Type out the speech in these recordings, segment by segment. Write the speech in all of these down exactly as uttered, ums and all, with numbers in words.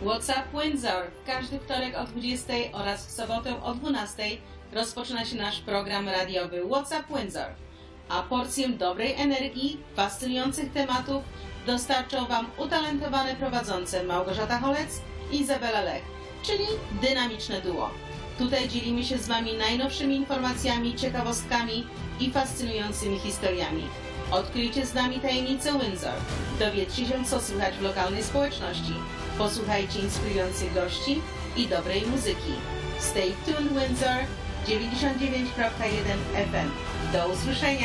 WhatsApp Windsor. W każdy wtorek o dwudziestej oraz w sobotę o dwunastej rozpoczyna się nasz program radiowy WhatsApp Windsor. A porcję dobrej energii, fascynujących tematów dostarczą Wam utalentowane prowadzące Małgorzata Holec i Izabela Lech, czyli dynamiczne duo. Tutaj dzielimy się z Wami najnowszymi informacjami, ciekawostkami i fascynującymi historiami. Odkryjcie z nami tajemnicę Windsor. Dowiedzcie się, co słychać w lokalnej społeczności. Posłuchajcie inspirujących gości i dobrej muzyki. Stay tuned Windsor dziewięćdziesiąt dziewięć przecinek jeden F M. Do usłyszenia!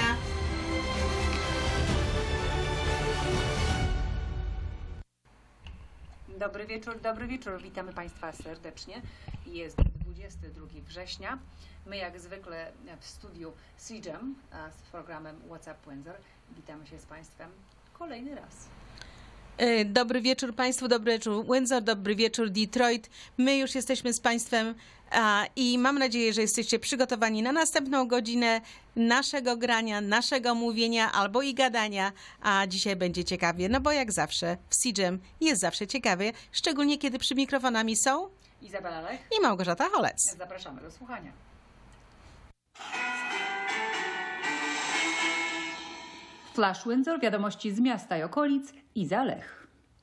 Dobry wieczór, dobry wieczór. Witamy Państwa serdecznie. Jest dwudziestego drugiego września. My jak zwykle w studiu C J A M z programem WhatsApp Windsor. Witamy się z Państwem kolejny raz. Dobry wieczór Państwu, dobry wieczór Windsor, dobry wieczór Detroit. My już jesteśmy z Państwem a, i mam nadzieję, że jesteście przygotowani na następną godzinę naszego grania, naszego mówienia albo i gadania, a dzisiaj będzie ciekawie, no bo jak zawsze w C J A M jest zawsze ciekawie, szczególnie kiedy przy mikrofonami są Izabela Lech i Małgorzata Holec. Zapraszamy do słuchania. Flash Windsor, wiadomości z miasta i okolic, Iza Lech.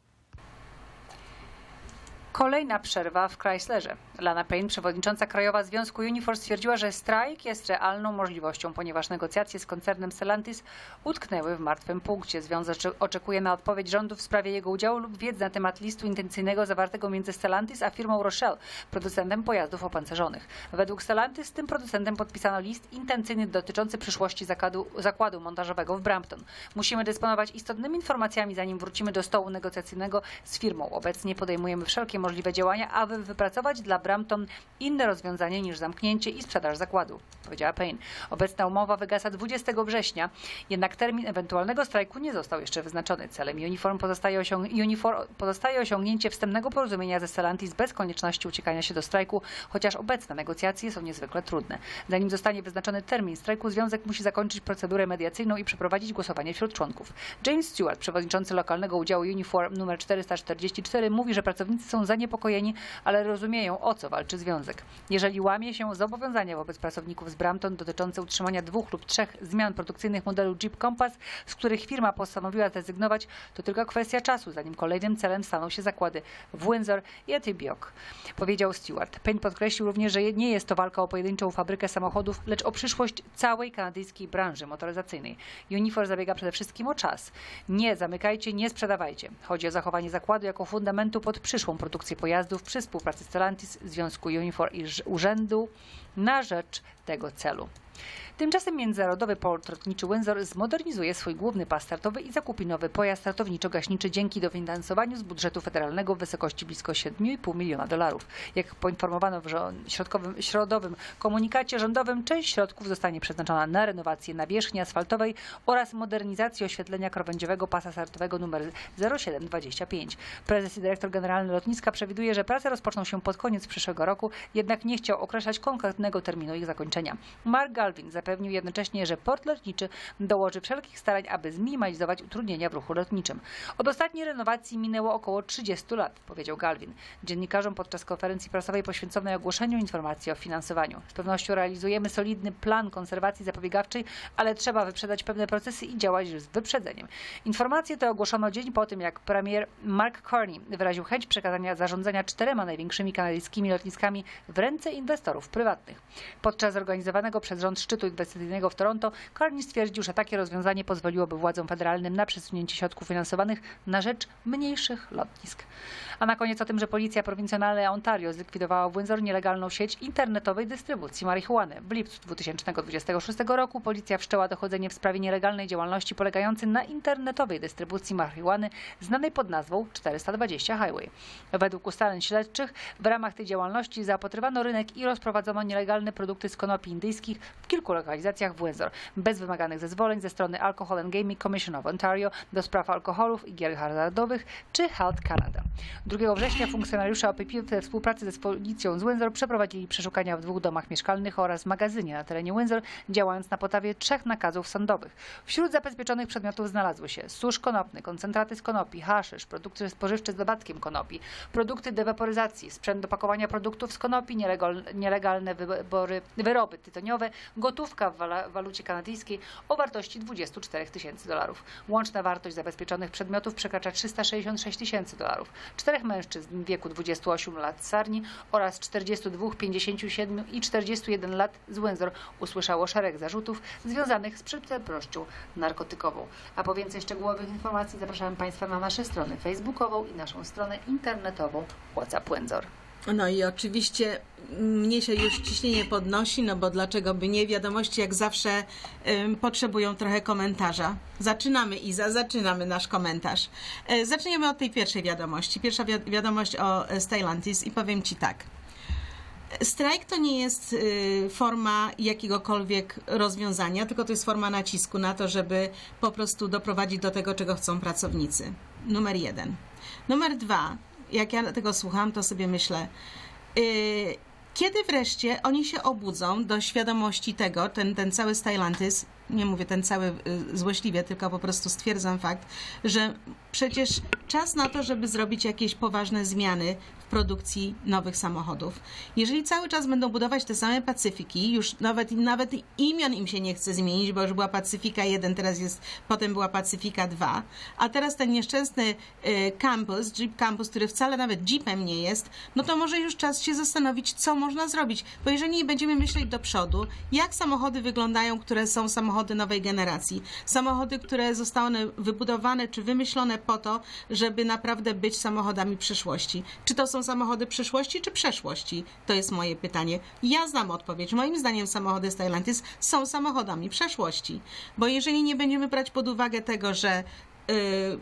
Kolejna przerwa w Chryslerze. Lana Payne, przewodnicząca Krajowa Związku Unifor, stwierdziła, że strajk jest realną możliwością, ponieważ negocjacje z koncernem Stellantis utknęły w martwym punkcie. Związek oczekuje na odpowiedź rządu w sprawie jego udziału lub wiedzy na temat listu intencyjnego zawartego między Stellantis a firmą Rochelle, producentem pojazdów opancerzonych. Według Stellantis z tym producentem podpisano list intencyjny dotyczący przyszłości zakładu, zakładu montażowego w Brampton. Musimy dysponować istotnymi informacjami, zanim wrócimy do stołu negocjacyjnego z firmą. Obecnie podejmujemy wszelkie możliwe działania, aby wypracować dla Brampton inne rozwiązanie niż zamknięcie i sprzedaż zakładu, powiedziała Payne. Obecna umowa wygasa dwudziestego września, jednak termin ewentualnego strajku nie został jeszcze wyznaczony. Celem Uniform pozostaje, osiąg Unifor pozostaje osiągnięcie wstępnego porozumienia ze Stellantis bez konieczności uciekania się do strajku, chociaż obecne negocjacje są niezwykle trudne. Zanim zostanie wyznaczony termin strajku, związek musi zakończyć procedurę mediacyjną i przeprowadzić głosowanie wśród członków. James Stewart, przewodniczący lokalnego udziału Uniform numer czterysta czterdzieści cztery, mówi, że pracownicy są zaniepokojeni, ale rozumieją, o co walczy związek. Jeżeli łamie się zobowiązania wobec pracowników z Brampton dotyczące utrzymania dwóch lub trzech zmian produkcyjnych modelu Jeep Compass, z których firma postanowiła zrezygnować, to tylko kwestia czasu, zanim kolejnym celem staną się zakłady w Windsor i Etibiok, powiedział Stewart. Payne podkreślił również, że nie jest to walka o pojedynczą fabrykę samochodów, lecz o przyszłość całej kanadyjskiej branży motoryzacyjnej. Unifor zabiega przede wszystkim o czas. Nie zamykajcie, nie sprzedawajcie. Chodzi o zachowanie zakładu jako fundamentu pod przyszłą produkcję pojazdów przy współpracy Stellantis, Związku Unifor i Urzędu na rzecz tego celu. Tymczasem Międzynarodowy Port Lotniczy Windsor zmodernizuje swój główny pas startowy i zakupi nowy pojazd ratowniczo-gaśniczy dzięki dofinansowaniu z budżetu federalnego w wysokości blisko siedem i pół miliona dolarów. Jak poinformowano w środkowym, środowym komunikacie rządowym, część środków zostanie przeznaczona na renowację nawierzchni asfaltowej oraz modernizację oświetlenia krawędziowego pasa startowego numer zero siedem dwadzieścia pięć. Prezes i dyrektor generalny lotniska przewiduje, że prace rozpoczną się pod koniec przyszłego roku, jednak nie chciał określać konkretnego terminu ich zakończenia. Mark Galvin zapewnił jednocześnie, że port lotniczy dołoży wszelkich starań, aby zminimalizować utrudnienia w ruchu lotniczym. Od ostatniej renowacji minęło około trzydziestu lat, powiedział Galvin dziennikarzom podczas konferencji prasowej poświęconej ogłoszeniu informacji o finansowaniu. Z pewnością realizujemy solidny plan konserwacji zapobiegawczej, ale trzeba wyprzedzać pewne procesy i działać z wyprzedzeniem. Informacje te ogłoszono dzień po tym, jak premier Mark Carney wyraził chęć przekazania zarządzania czterema największymi kanadyjskimi lotniskami w ręce inwestorów prywatnych. Podczas zorganizowanego przez rząd szczytu inwestycyjnego w Toronto, Carney stwierdził, że takie rozwiązanie pozwoliłoby władzom federalnym na przesunięcie środków finansowanych na rzecz mniejszych lotnisk. A na koniec o tym, że policja prowincjonalna Ontario zlikwidowała w Windsor nielegalną sieć internetowej dystrybucji marihuany. W lipcu dwa tysiące dwudziestego szóstego roku policja wszczęła dochodzenie w sprawie nielegalnej działalności polegającej na internetowej dystrybucji marihuany znanej pod nazwą czterysta dwadzieścia Highway. Według ustaleń śledczych w ramach tej działalności zaopatrywano rynek i rozprowadzono nielegalne produkty z konopi indyjskich w kilku lokalizacjach w Windsor, bez wymaganych zezwoleń ze strony Alcohol and Gaming Commission of Ontario do spraw alkoholów i gier hazardowych czy Health Canada. drugiego września funkcjonariusze O P P we współpracy z policją z Windsor przeprowadzili przeszukania w dwóch domach mieszkalnych oraz magazynie na terenie Windsor, działając na podstawie trzech nakazów sądowych. Wśród zabezpieczonych przedmiotów znalazły się susz konopny, koncentraty z konopi, haszysz, produkty spożywcze z dodatkiem konopi, produkty dewaporyzacji, sprzęt do pakowania produktów z konopi, nielegal, nielegalne wybory, wyroby tytoniowe, gotówka w walucie kanadyjskiej o wartości dwadzieścia cztery tysięcy dolarów. Łączna wartość zabezpieczonych przedmiotów przekracza trzysta sześćdziesiąt sześć tysięcy dolarów. Czterech mężczyzn w wieku dwudziestu ośmiu lat z Sarni oraz czterdziestu dwóch, pięćdziesięciu siedmiu i czterdziestu jeden lat z Windsor usłyszało szereg zarzutów związanych z przestępczością narkotykową. A po więcej szczegółowych informacji zapraszam Państwa na naszą stronę facebookową i naszą stronę internetową WhatsApp Windsor. No i oczywiście mnie się już ciśnienie podnosi, no bo dlaczego by nie? Wiadomości jak zawsze ym, potrzebują trochę komentarza. Zaczynamy, Iza, zaczynamy nasz komentarz. E, zaczniemy od tej pierwszej wiadomości. Pierwsza wi- wiadomość o Stellantis i powiem Ci tak. Strajk to nie jest y, forma jakiegokolwiek rozwiązania, tylko to jest forma nacisku na to, żeby po prostu doprowadzić do tego, czego chcą pracownicy. Numer jeden. Numer dwa. Jak ja tego słucham, to sobie myślę, yy, kiedy wreszcie oni się obudzą do świadomości tego, ten, ten cały Stellantis, nie mówię ten cały yy, złośliwie, tylko po prostu stwierdzam fakt, że przecież czas na to, żeby zrobić jakieś poważne zmiany w produkcji nowych samochodów. Jeżeli cały czas będą budować te same Pacyfiki, już nawet, nawet imion im się nie chce zmienić, bo już była Pacyfika jeden, teraz jest, potem była Pacyfika dwa, a teraz ten nieszczęsny y, Campus, Jeep Campus, który wcale nawet Jeepem nie jest, no to może już czas się zastanowić, co można zrobić, bo jeżeli nie będziemy myśleć do przodu, jak samochody wyglądają, które są samochody nowej generacji, samochody, które zostały wybudowane czy wymyślone po to, żeby naprawdę być samochodami przyszłości. Czy to są samochody przyszłości czy przeszłości? To jest moje pytanie. Ja znam odpowiedź. Moim zdaniem samochody Stellantis są samochodami przeszłości. Bo jeżeli nie będziemy brać pod uwagę tego, że yy,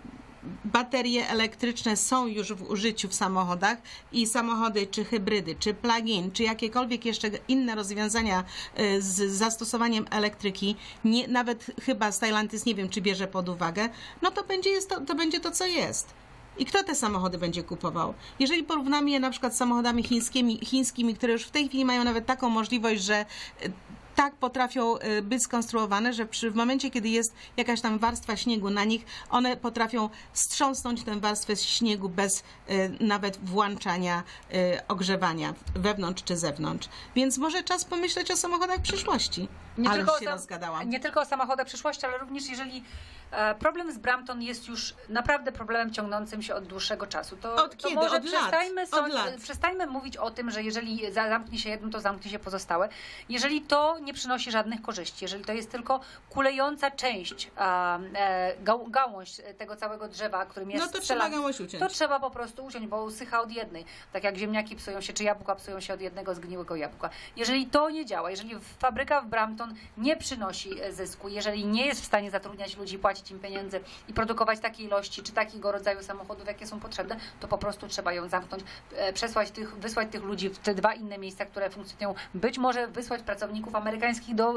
baterie elektryczne są już w użyciu w samochodach i samochody czy hybrydy, czy plug-in, czy jakiekolwiek jeszcze inne rozwiązania z zastosowaniem elektryki, nie, nawet chyba Stellantis nie wiem, czy bierze pod uwagę, no to będzie, jest to, to będzie to, co jest. I kto te samochody będzie kupował? Jeżeli porównamy je na przykład z samochodami chińskimi, chińskimi, które już w tej chwili mają nawet taką możliwość, że tak potrafią być skonstruowane, że przy, w momencie, kiedy jest jakaś tam warstwa śniegu na nich, one potrafią wstrząsnąć tę warstwę śniegu bez y, nawet włączania y, ogrzewania wewnątrz czy zewnątrz. Więc może czas pomyśleć o samochodach przyszłości. Nie ale tylko już się o, rozgadałam. Nie tylko o samochodach przyszłości, ale również jeżeli e, problem z Brampton jest już naprawdę problemem ciągnącym się od dłuższego czasu, to, od to kiedy? może od przestańmy, lat. są, Od lat. przestańmy mówić o tym, że jeżeli zamknie się jedno, to zamknie się pozostałe. Jeżeli to nie przynosi żadnych korzyści, jeżeli to jest tylko kulejąca część, a, e, gał, gałąź tego całego drzewa, którym jest No to strzelan, trzeba gałąź uciąć. to trzeba po prostu uciąć, bo usycha od jednej. Tak jak ziemniaki psują się, czy jabłka psują się od jednego zgniłego jabłka. Jeżeli to nie działa, jeżeli fabryka w Brampton nie przynosi zysku, jeżeli nie jest w stanie zatrudniać ludzi, płacić im pieniędzy i produkować takiej ilości, czy takiego rodzaju samochodów, jakie są potrzebne, to po prostu trzeba ją zamknąć, przesłać tych, wysłać tych ludzi w te dwa inne miejsca, które funkcjonują. Być może wysłać pracowników amerykańskich do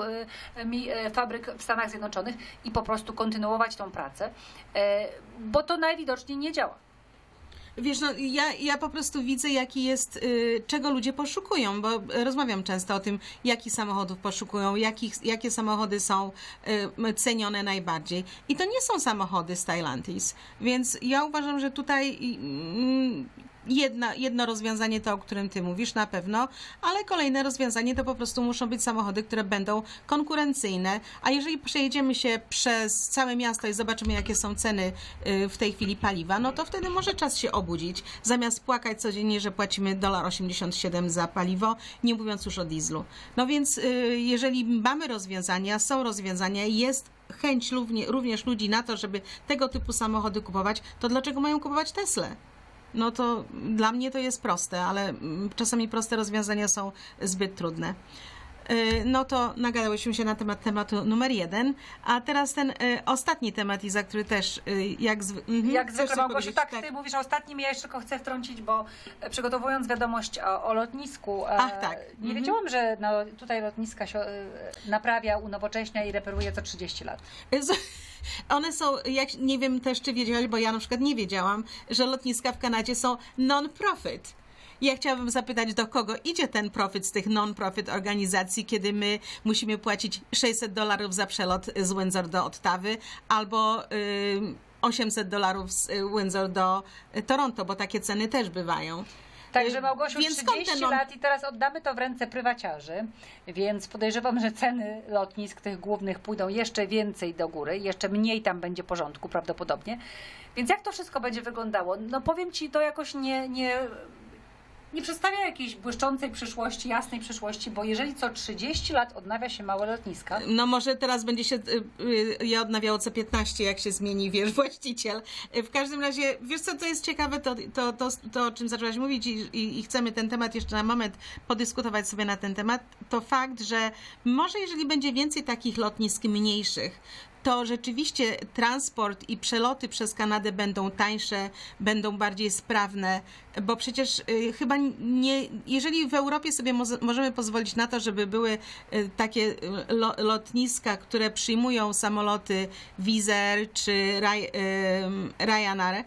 fabryk w Stanach Zjednoczonych i po prostu kontynuować tą pracę, bo to najwidoczniej nie działa. Wiesz, no ja, ja po prostu widzę, jaki jest, y, czego ludzie poszukują, bo rozmawiam często o tym, jakich samochodów poszukują, jakich, jakie samochody są y, cenione najbardziej. I to nie są samochody Stellantis, więc ja uważam, że tutaj y, Jedna, jedno rozwiązanie to, o którym ty mówisz, na pewno, ale kolejne rozwiązanie to po prostu muszą być samochody, które będą konkurencyjne, a jeżeli przejedziemy się przez całe miasto i zobaczymy, jakie są ceny w tej chwili paliwa, no to wtedy może czas się obudzić, zamiast płakać codziennie, że płacimy jeden osiemdziesiąt siedem dolarów za paliwo, nie mówiąc już o dieslu. No więc jeżeli mamy rozwiązania, są rozwiązania, jest chęć również ludzi na to, żeby tego typu samochody kupować, to dlaczego mają kupować Teslę? No to dla mnie to jest proste, ale czasami proste rozwiązania są zbyt trudne. no to nagadałyśmy się na temat tematu numer jeden, a teraz ten ostatni temat, Iza, który też jak, zwy... mhm. jak zwykle, Małgosiu, tak, tak, ty mówisz o ostatnim, ja jeszcze tylko chcę wtrącić, bo przygotowując wiadomość o, o lotnisku, Ach, tak. nie mhm. wiedziałam, że no, tutaj lotniska się naprawia, unowocześnia i reperuje co trzydzieści lat. One są, jak nie wiem też, czy wiedziałaś, bo ja na przykład nie wiedziałam, że lotniska w Kanadzie są non-profit. Ja chciałabym zapytać, do kogo idzie ten profit z tych non-profit organizacji, kiedy my musimy płacić sześćset dolarów za przelot z Windsor do Ottawy albo y, osiemset dolarów z Windsor do Toronto, bo takie ceny też bywają. Także Małgosiu, więc trzydzieści non... lat i teraz oddamy to w ręce prywaciarzy, więc podejrzewam, że ceny lotnisk tych głównych pójdą jeszcze więcej do góry, jeszcze mniej tam będzie porządku prawdopodobnie. Więc jak to wszystko będzie wyglądało? No powiem Ci, to jakoś nie... nie... nie przedstawia jakiejś błyszczącej przyszłości, jasnej przyszłości, bo jeżeli co trzydzieści lat odnawia się małe lotniska... No może teraz będzie się je odnawiało co piętnaście, jak się zmieni, wiesz, właściciel. W każdym razie, wiesz co, to jest ciekawe, to, to, to, to o czym zaczęłaś mówić i, i, i chcemy ten temat jeszcze na moment podyskutować sobie na ten temat, to fakt, że może jeżeli będzie więcej takich lotnisk mniejszych, to rzeczywiście transport i przeloty przez Kanadę będą tańsze, będą bardziej sprawne, bo przecież y, chyba nie, jeżeli w Europie sobie mo możemy pozwolić na to, żeby były y, takie lo lotniska, które przyjmują samoloty Wizz Air czy Ry y, Ryanair,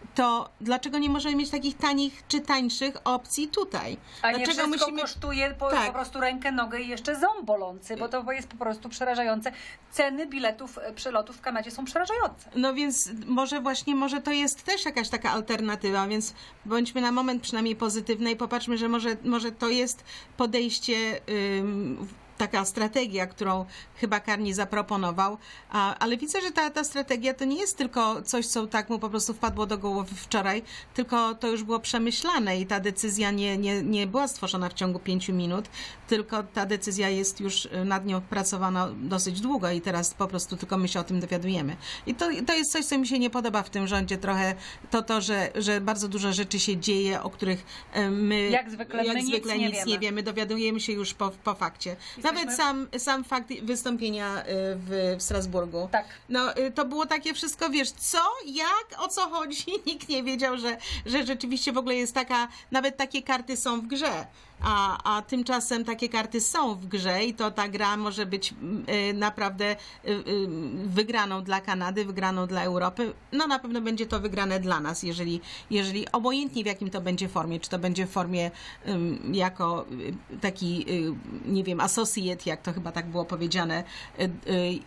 to dlaczego nie możemy mieć takich tanich czy tańszych opcji tutaj? A dlaczego nie wszystko musimy... kosztuje po, tak. po prostu rękę, nogę i jeszcze ząb bolący, bo to jest po prostu przerażające. Ceny biletów przelotów w Kanadzie są przerażające. No więc może właśnie, może to jest też jakaś taka alternatywa, więc bądźmy na moment przynajmniej pozytywne i popatrzmy, że może, może to jest podejście... Ym, taka strategia, którą chyba Carney zaproponował, a, ale widzę, że ta, ta strategia to nie jest tylko coś, co tak mu po prostu wpadło do głowy wczoraj, tylko to już było przemyślane i ta decyzja nie, nie, nie była stworzona w ciągu pięciu minut, tylko ta decyzja jest już nad nią pracowana dosyć długo i teraz po prostu tylko my się o tym dowiadujemy. I to, to jest coś, co mi się nie podoba w tym rządzie trochę, to to, że, że bardzo dużo rzeczy się dzieje, o których my jak zwykle, jak my zwykle nic, nic nie, nie wiemy. wiemy, dowiadujemy się już po, po fakcie. Jesteśmy... Nawet sam, sam fakt wystąpienia w, w Strasburgu. Tak. No, to było takie wszystko, wiesz, co, jak, o co chodzi? Nikt nie wiedział, że, że rzeczywiście w ogóle jest taka, nawet takie karty są w grze. A, a tymczasem takie karty są w grze i to ta gra może być y, naprawdę y, y, wygraną dla Kanady, wygraną dla Europy. No na pewno będzie to wygrane dla nas, jeżeli, jeżeli obojętnie w jakim to będzie formie, czy to będzie w formie y, jako y, taki, y, nie wiem, associate, jak to chyba tak było powiedziane, y, y,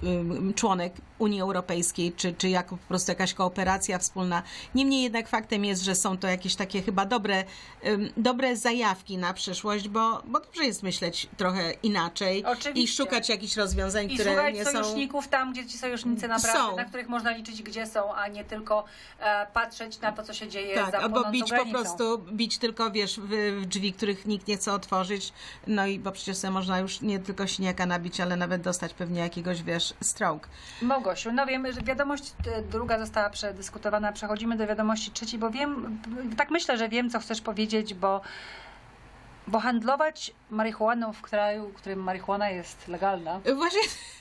y, członek Unii Europejskiej, czy, czy jako po prostu jakaś kooperacja wspólna. Niemniej jednak faktem jest, że są to jakieś takie chyba dobre, y, dobre zajawki na przyszłość, bo, bo dobrze jest myśleć trochę inaczej. Oczywiście. I szukać jakichś rozwiązań, I które szukać nie sojuszników są... tam, gdzie ci sojusznicy naprawdę, są. na których można liczyć, gdzie są, a nie tylko e, patrzeć na to, co się dzieje tak, za albo bić granicą. po prostu, bić tylko, wiesz, w, w drzwi, których nikt nie chce otworzyć. No i bo przecież sobie można już nie tylko siniaka nabić, ale nawet dostać pewnie jakiegoś, wiesz, stroke. Małgosiu, no wiem, że wiadomość druga została przedyskutowana. Przechodzimy do wiadomości trzeciej, bo wiem, tak myślę, że wiem, co chcesz powiedzieć, bo Bo handlować marihuaną w kraju, w którym marihuana jest legalna. Właśnie,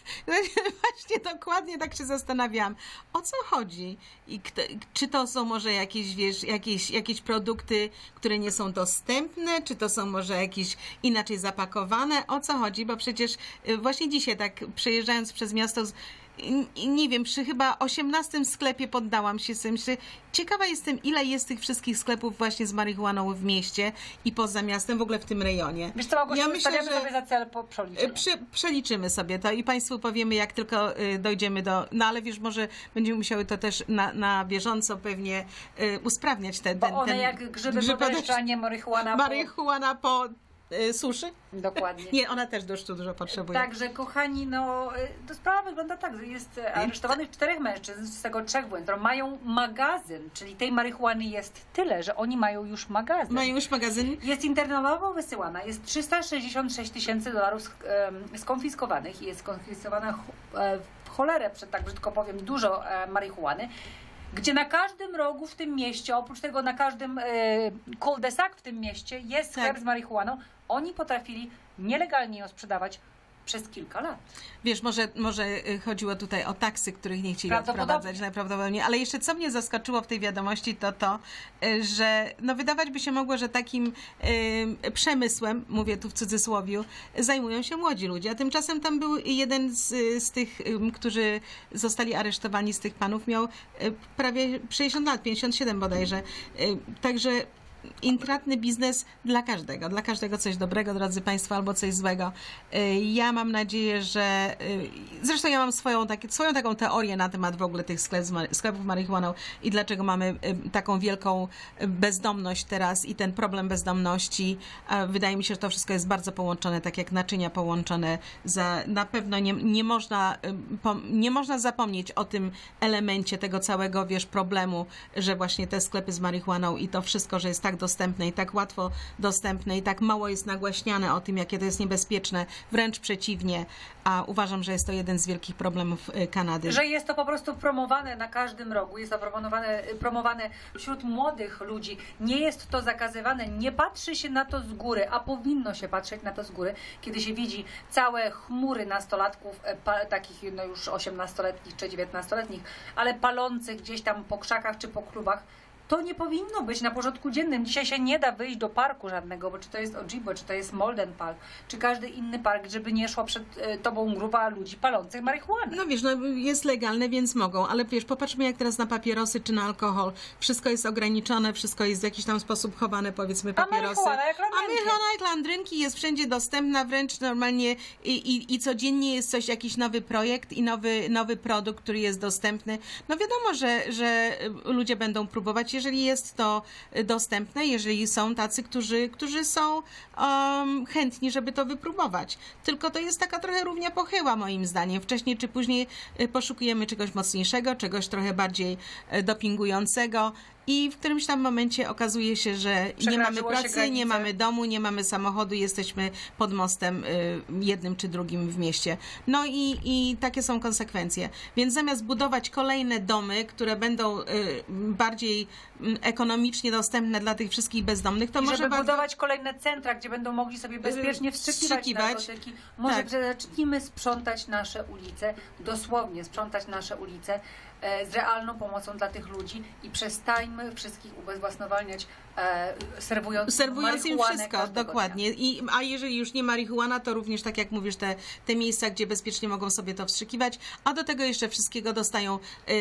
właśnie dokładnie tak się zastanawiałam. O co chodzi? I kto, czy to są może jakieś, wiesz, jakieś, jakieś produkty, które nie są dostępne? Czy to są może jakieś inaczej zapakowane? O co chodzi? Bo przecież właśnie dzisiaj tak przejeżdżając przez miasto, nie wiem, przy chyba osiemnastym sklepie poddałam się sobie. Myślę, ciekawa jestem, ile jest tych wszystkich sklepów właśnie z marihuaną w mieście i poza miastem, w ogóle w tym rejonie. Wiesz co, Małgosiu, ja myślę, że sobie za cel po przeliczeniu. Przy, przeliczymy sobie to i Państwu powiemy, jak tylko y, dojdziemy do... No ale wiesz, może będziemy musiały to też na, na bieżąco pewnie y, usprawniać ten... Bo ten, one ten jak grzyby grzyb po deszczu, a nie marihuana po... Marihuana po y, suszy? Dokładnie. Nie, ona też deszczu dużo potrzebuje. Także, kochani, no to sprawa wygląda tak, że jest aresztowanych czterech mężczyzn, z tego trzech w Windsor, mają magazyn, czyli tej marihuany jest tyle, że oni mają już magazyn. Mają już magazyn? Jest internetowo wysyłana, jest trzysta sześćdziesiąt sześć tysięcy dolarów skonfiskowanych i jest skonfiskowana w cholerę, przed tak brzydko powiem, dużo marihuany. gdzie na każdym rogu w tym mieście, oprócz tego na każdym e, cul-de-sac w tym mieście jest sklep Tak. z marihuaną, oni potrafili nielegalnie ją sprzedawać przez kilka lat. Wiesz, może, może chodziło tutaj o taksy, których nie chcieli Prawdopodobnie. odprowadzać najprawdopodobniej, ale jeszcze co mnie zaskoczyło w tej wiadomości, to to, że no wydawać by się mogło, że takim y, przemysłem, mówię tu w cudzysłowiu, zajmują się młodzi ludzie, a tymczasem tam był jeden z, z tych, y, którzy zostali aresztowani, z tych panów, miał y, prawie sześćdziesiąt lat, pięćdziesiąt siedem bodajże, y, także intratny biznes dla każdego, dla każdego coś dobrego, drodzy Państwo, albo coś złego. Ja mam nadzieję, że zresztą ja mam swoją, takie, swoją taką teorię na temat w ogóle tych sklep, sklepów marihuaną i dlaczego mamy taką wielką bezdomność teraz i ten problem bezdomności. Wydaje mi się, że to wszystko jest bardzo połączone, tak jak naczynia połączone. Za, na pewno nie, nie, można, nie można zapomnieć o tym elemencie tego całego, wiesz, problemu, że właśnie te sklepy z marihuaną i to wszystko, że jest tak dostępne i tak łatwo dostępne i tak mało jest nagłaśniane o tym, jakie to jest niebezpieczne, wręcz przeciwnie, a uważam, że jest to jeden z wielkich problemów Kanady. Że jest to po prostu promowane na każdym rogu, jest to promowane, promowane wśród młodych ludzi, nie jest to zakazywane, nie patrzy się na to z góry, a powinno się patrzeć na to z góry, kiedy się widzi całe chmury nastolatków, pa, takich no już osiemnastoletnich czy dziewiętnastoletnich, ale palących gdzieś tam po krzakach czy po klubach. To nie powinno być na porządku dziennym. Dzisiaj się nie da wyjść do parku żadnego, bo czy to jest Ojibwe, czy to jest Malden Park, czy każdy inny park, żeby nie szła przed tobą grupa ludzi palących marihuanę. No wiesz, no jest legalne, więc mogą, ale wiesz, popatrzmy jak teraz na papierosy czy na alkohol. Wszystko jest ograniczone, wszystko jest w jakiś tam sposób chowane, powiedzmy, papierosy. A marihuana jak A landrynki. marihuana jak landrynki jest wszędzie dostępna, wręcz normalnie i, i, i codziennie jest coś, jakiś nowy projekt i nowy, nowy produkt, który jest dostępny. No wiadomo, że, że ludzie będą próbować, jeżeli jest to dostępne, jeżeli są tacy, którzy, którzy są um, chętni, żeby to wypróbować. Tylko to jest taka trochę równia pochyła moim zdaniem. Wcześniej czy później poszukujemy czegoś mocniejszego, czegoś trochę bardziej dopingującego. I w którymś tam momencie okazuje się, że nie mamy pracy, nie mamy domu, nie mamy samochodu, jesteśmy pod mostem y, jednym czy drugim w mieście. No i, i takie są konsekwencje. Więc zamiast budować kolejne domy, które będą y, bardziej y, ekonomicznie dostępne dla tych wszystkich bezdomnych, to I może żeby bardzo... budować kolejne centra, gdzie będą mogli sobie bezpiecznie wstrzykiwać, wstrzykiwać. narkotyki, może Tak. zacznijmy sprzątać nasze ulice, dosłownie sprzątać nasze ulice, z realną pomocą dla tych ludzi i przestańmy wszystkich ubezwłasnowalniać e, serwując Serwując im wszystko, dnia. dokładnie. I, a jeżeli już nie marihuana, to również, tak jak mówisz, te, te miejsca, gdzie bezpiecznie mogą sobie to wstrzykiwać, a do tego jeszcze wszystkiego dostają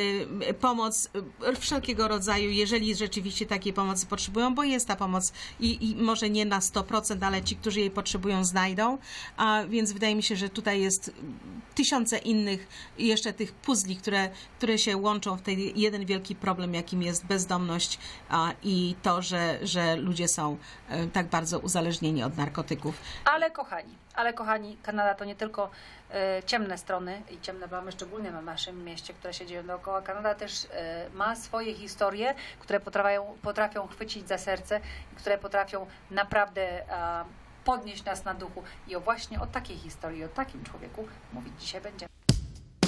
y, pomoc y, wszelkiego rodzaju, jeżeli rzeczywiście takiej pomocy potrzebują, bo jest ta pomoc i, i może nie na sto procent, ale ci, którzy jej potrzebują, znajdą. A więc wydaje mi się, że tutaj jest tysiące innych jeszcze tych puzli, które, które się łączą w ten jeden wielki problem, jakim jest bezdomność a, i to, że, że ludzie są e, tak bardzo uzależnieni od narkotyków. Ale kochani, ale kochani, Kanada to nie tylko e, ciemne strony i ciemne plamy, szczególnie na naszym mieście, które się dzieją dookoła. Kanada też e, ma swoje historie, które potrafią, potrafią chwycić za serce i które potrafią naprawdę a, podnieść nas na duchu. I o właśnie o takiej historii, o takim człowieku mówić dzisiaj będziemy.